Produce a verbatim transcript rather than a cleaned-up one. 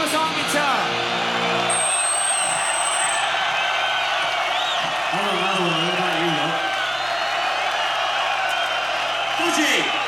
个 song guitar。 好，那我们看一个。恭喜。